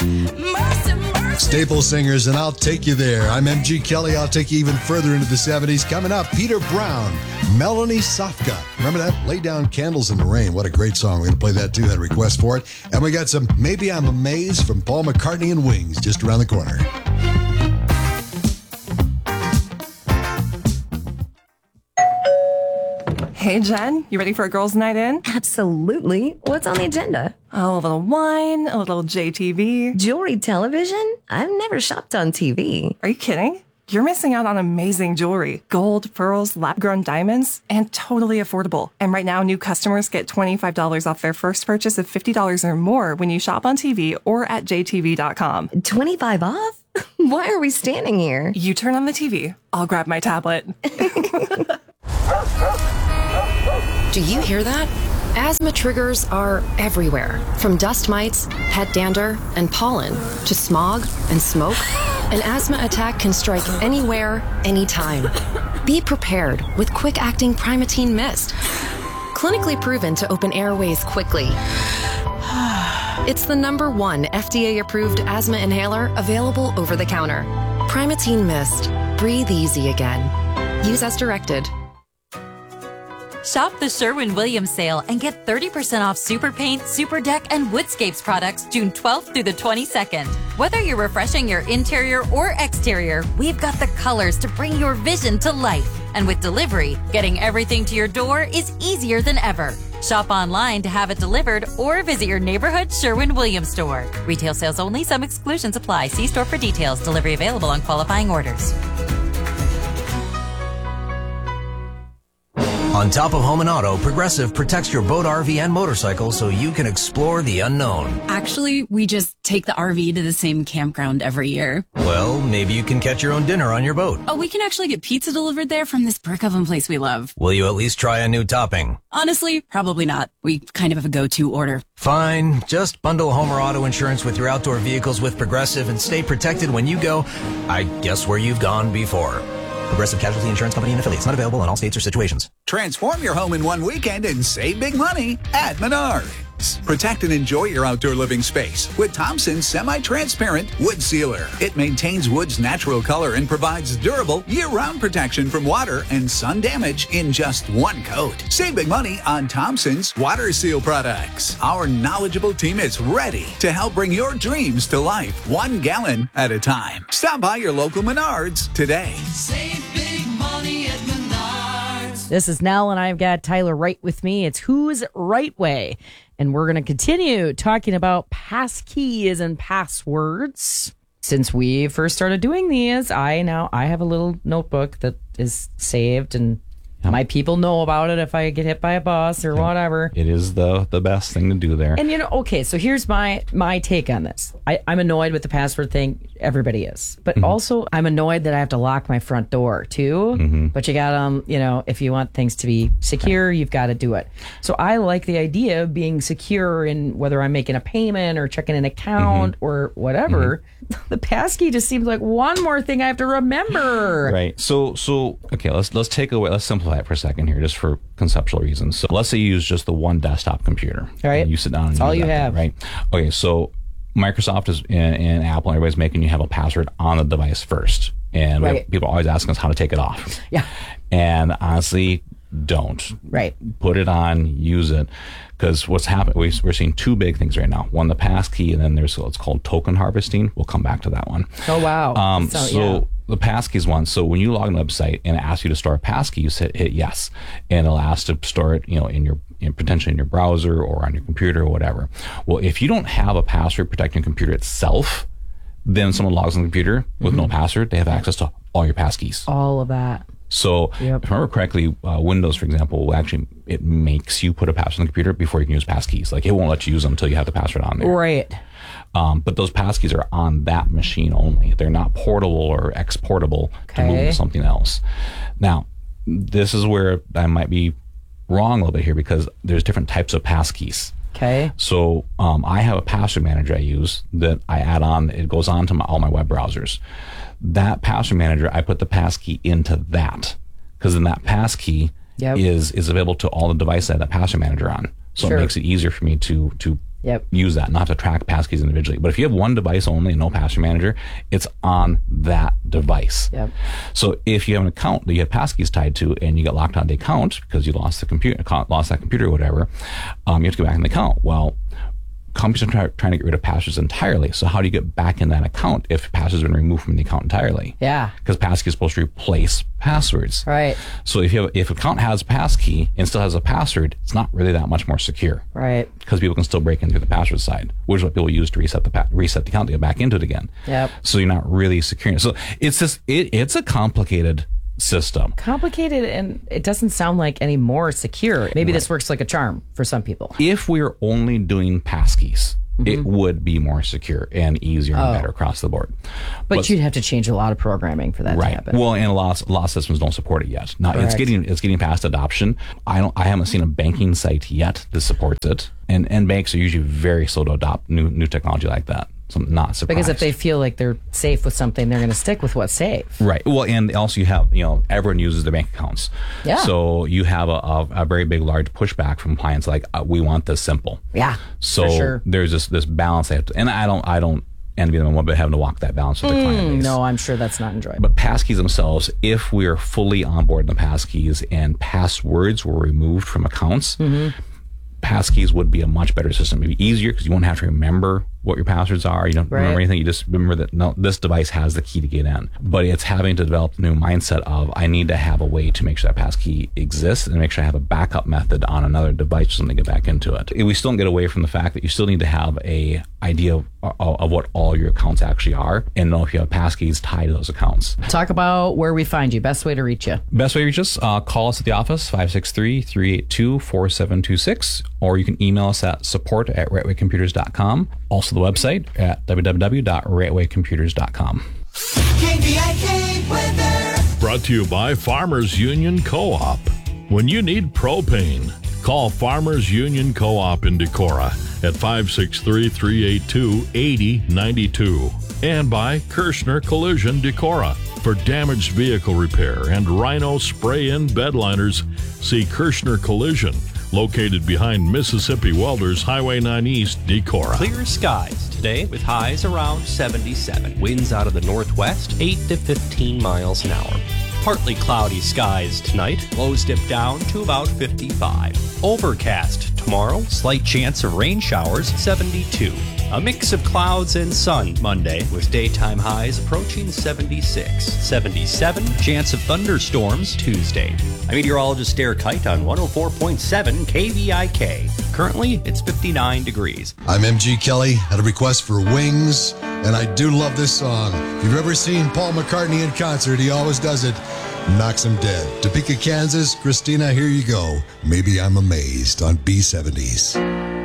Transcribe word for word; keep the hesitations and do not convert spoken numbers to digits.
Mercy, mercy. Staple singers, and I'll take you there. I'm M G Kelly. I'll take you even further into the seventies. Coming up, Peter Brown, Melanie Safka. Remember that? Lay Down Candles in the Rain. What a great song. We're going to play that too. Had a request for it. And we got some Maybe I'm Amazed from Paul McCartney and Wings just around the corner. Hey, Jen, you ready for a girls' night in? Absolutely. What's on the agenda? Oh, a little wine, a little J T V. Jewelry television? I've never shopped on T V. Are you kidding? You're missing out on amazing jewelry. Gold, pearls, lab-grown diamonds, and totally affordable. And right now, new customers get twenty-five dollars off their first purchase of fifty dollars or more when you shop on T V or at j t v dot com. twenty-five off? Why are we standing here? You turn on the T V. I'll grab my tablet. Do you hear that? Asthma triggers are everywhere, from dust mites, pet dander, and pollen, to smog and smoke. An asthma attack can strike anywhere, anytime. Be prepared with quick-acting Primatene Mist. Clinically proven to open airways quickly. It's the number one F D A-approved asthma inhaler available over the counter. Primatene Mist. Breathe easy again. Use as directed. Shop the Sherwin-Williams sale and get thirty percent off Super Paint, Super Deck, and Woodscapes products June twelfth through the twenty-second. Whether you're refreshing your interior or exterior, we've got the colors to bring your vision to life. And with delivery, getting everything to your door is easier than ever. Shop online to have it delivered or visit your neighborhood Sherwin-Williams store. Retail sales only. Some exclusions apply. See store for details. Delivery available on qualifying orders. On top of home and auto, Progressive protects your boat, R V, and motorcycle so you can explore the unknown. Actually, we just take the R V to the same campground every year. Well, maybe you can catch your own dinner on your boat. Oh, we can actually get pizza delivered there from this brick oven place we love. Will you at least try a new topping? Honestly, probably not. We kind of have a go-to order. Fine. Just bundle home or auto insurance with your outdoor vehicles with Progressive and stay protected when you go, I guess, where you've gone before. Progressive Casualty Insurance Company and affiliates. Not available in all states or situations. Transform your home in one weekend and save big money at Menards. Protect and enjoy your outdoor living space with Thompson's semi-transparent wood sealer. It maintains wood's natural color and provides durable year-round protection from water and sun damage in just one coat. Save big money on Thompson's water seal products. Our knowledgeable team is ready to help bring your dreams to life, one gallon at a time. Stop by your local Menards today. Save big money at Menards. This is Nell, and I've got Tyler Wright with me. It's Who's Right Way. And we're going to continue talking about passkeys and passwords. Since we first started doing these, I now I have a little notebook that is saved, and yep. my people know about it if I get hit by a bus or yep. whatever. It is the the best thing to do there. And you know, okay, so here's my my take on this. I, I'm annoyed with the password thing. Everybody is. But mm-hmm. also, I'm annoyed that I have to lock my front door, too. Mm-hmm. But you got to, um, you know, if you want things to be secure, okay. you've got to do it. So I like the idea of being secure in whether I'm making a payment or checking an account mm-hmm. or whatever. Mm-hmm. The passkey just seems like one more thing I have to remember. Right. So, so okay, let's let's take away, let's simplify it for a second here, just for conceptual reasons. So let's say you use just the one desktop computer. All right. And you sit down and That's use all you that have. Thing, right. Okay, so Microsoft is and, and Apple, everybody's making you have a password on the device first. And right. we have, people always asking us how to take it off. Yeah. And honestly, don't. Right. Put it on, use it. Because what's happening, we're seeing two big things right now. One, the passkey, and then there's what's called token harvesting. We'll come back to that one. Oh, wow. Um, so, so yeah. the passkey is one. So when you log in the website and it asks you to store a passkey, you hit, hit yes. And it'll ask to store it, you know, in your in, potentially in your browser or on your computer or whatever. Well, if you don't have a password protecting computer itself, then someone logs on the computer with mm-hmm. no password, they have access to all your passkeys. All of that. So yep. if I remember correctly, uh, Windows, for example, will actually, it makes you put a password on the computer before you can use passkeys. Like, it won't let you use them until you have the password on there. Right. Um, but those passkeys are on that machine only. They're not portable or exportable okay. to move to something else. Now, this is where I might be wrong a little bit here, because there's different types of passkeys. Okay. So um, I have a password manager I use that I add on. It goes on to my, all my web browsers. That password manager, I put the passkey into that, because then that passkey yep. is is available to all the devices I have that password manager on. So sure. it makes it easier for me to to Yep. use that, not to track passkeys individually. But if you have one device only and no password manager, it's on that device. Yep. So if you have an account that you have passkeys tied to and you get locked out of the account because you lost the computer, lost that computer or whatever, um, you have to go back in the account. Well, companies are try, trying to get rid of passwords entirely. So how do you get back in that account if passwords have been removed from the account entirely? Yeah. Because passkey is supposed to replace passwords. Right. So if you have, if an account has a passkey and still has a password, it's not really that much more secure. Right. Because people can still break in through the password side, which is what people use to reset the pa- reset the account to get back into it again. Yep. So you're not really securing it. So it's just it, it's a complicated system. Complicated, and it doesn't sound like any more secure. Maybe right. This works like a charm for some people. If we were only doing passkeys, mm-hmm. it would be more secure and easier and oh. better across the board. But, but you'd have to change a lot of programming for that right. to happen. Well, and a lot, of, a lot of systems don't support it yet. Now Correct. it's getting it's getting past adoption. I don't I haven't seen a banking site yet that supports it, and and banks are usually very slow to adopt new new technology like that. So I'm not surprised. Because if they feel like they're safe with something, they're going to stick with what's safe. Right. Well, and also you have, you know, everyone uses their bank accounts. Yeah. So you have a, a, a very big, large pushback from clients like, uh, we want this simple. Yeah. So for sure. there's this this balance they have to, and I don't I don't envy them one bit having to walk that balance with the mm, client base. No, I'm sure that's not enjoyable. But passkeys themselves, if we are fully on board in the passkeys and passwords were removed from accounts, mm-hmm. passkeys would be a much better system. It'd be easier because you won't have to remember what your passwords are. You don't right. remember anything. You just remember that no, this device has the key to get in. But it's having to develop the new mindset of I need to have a way to make sure that passkey exists and make sure I have a backup method on another device so something to get back into it. We still don't get away from the fact that you still need to have a idea of, of, of what all your accounts actually are and know if you have passkeys tied to those accounts. Talk about where we find you. Best way to reach you. Best way to reach us, uh, call us at the office, five six three, three eight two, four seven two six, or you can email us at support at rightway computers dot com. Also the website at w w w dot rightway computers dot com. K V I K weather. Brought to you by Farmers Union Co-op. When you need propane, call Farmers Union Co-op in Decorah at five six three, three eight two, eight zero nine two. And by Kirshner Collision Decorah. For damaged vehicle repair and Rhino spray-in bed liners, see Kirshner Collision, located behind Mississippi Welders Highway nine East, Decorah. Clear skies today with highs around seventy-seven. Winds out of the northwest, eight to fifteen miles an hour. Partly cloudy skies tonight. Lows dip down to about fifty-five. Overcast tomorrow. Slight chance of rain showers, seventy-two. A mix of clouds and sun Monday with daytime highs approaching seventy-six. seventy-seven. Chance of thunderstorms Tuesday. I'm meteorologist Derek Kite on one oh four point seven K V I K. Currently, it's fifty-nine degrees. I'm M G Kelly. Had a request for Wings, and I do love this song. If you've ever seen Paul McCartney in concert, he always does it. Knocks him dead. Topeka, Kansas. Christina, here you go. Maybe I'm amazed on B seventies.